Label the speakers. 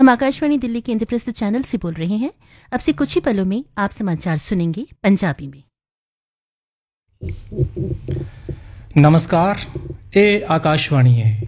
Speaker 1: हम आकाशवाणी दिल्ली के इंद्रप्रस्थ चैनल से बोल रहे हैं। अब से कुछ ही पलों में आप समाचार सुनेंगे पंजाबी में।
Speaker 2: नमस्कार, ये आकाशवाणी है।